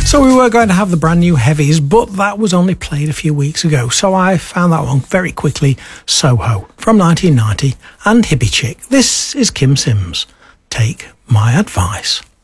So we were going to have the brand new Heavies, but that was only played a few weeks ago, so I found that one very quickly. Soho from 1990 and Hippie Chick. This is Kim Sims. Take my advice.